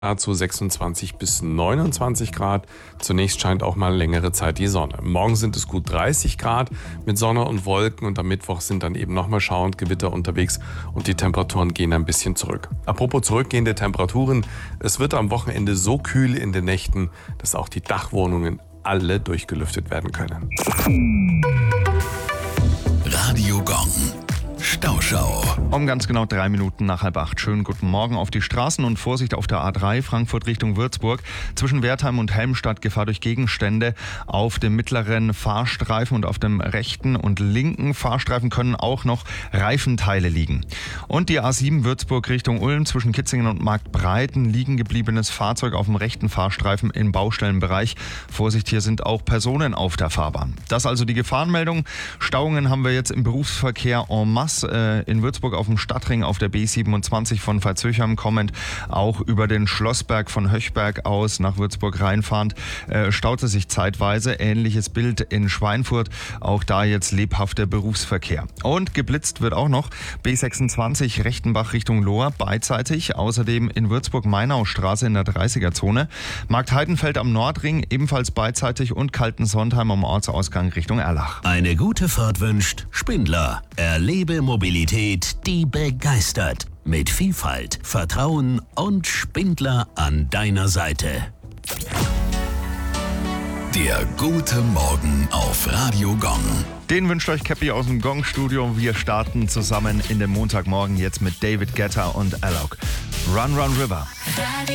Zu 26 bis 29 Grad. Zunächst scheint auch mal längere Zeit die Sonne. Morgen sind es gut 30 Grad mit Sonne und Wolken und am Mittwoch sind dann eben nochmal schauend Gewitter unterwegs und die Temperaturen gehen ein bisschen zurück. Apropos zurückgehende Temperaturen, es wird am Wochenende so kühl in den Nächten, dass auch die Dachwohnungen alle durchgelüftet werden können. Radio Gong. Stauschau. Um ganz genau 3 Minuten nach 7:30. Schönen guten Morgen auf die Straßen und Vorsicht auf der A3 Frankfurt Richtung Würzburg. Zwischen Wertheim und Helmstadt Gefahr durch Gegenstände. Auf dem mittleren Fahrstreifen und auf dem rechten und linken Fahrstreifen können auch noch Reifenteile liegen. Und die A7 Würzburg Richtung Ulm zwischen Kitzingen und Marktbreiten liegen gebliebenes Fahrzeug auf dem rechten Fahrstreifen im Baustellenbereich. Vorsicht, hier sind auch Personen auf der Fahrbahn. Das also die Gefahrenmeldung. Stauungen haben wir jetzt im Berufsverkehr en masse. In Würzburg auf dem Stadtring auf der B27 von Veitshöchheim kommend, auch über den Schlossberg von Höchberg aus nach Würzburg reinfahrend, staute sich zeitweise. Ähnliches Bild in Schweinfurt, auch da jetzt lebhafter Berufsverkehr. Und geblitzt wird auch noch B26 Rechtenbach Richtung Lohr beidseitig, außerdem in Würzburg-Mainaustraße in der 30er-Zone. Marktheidenfeld am Nordring ebenfalls beidseitig und Kaltensontheim am Ortsausgang Richtung Erlach. Eine gute Fahrt wünscht Spindler. Erlebe Mobilität, die begeistert. Mit Vielfalt, Vertrauen und Spindler an deiner Seite. Der gute Morgen auf Radio Gong. Den wünscht euch Cappy aus dem Gong-Studio. Wir starten zusammen in den Montagmorgen jetzt mit David Guetta und Alok. Run, Run, River.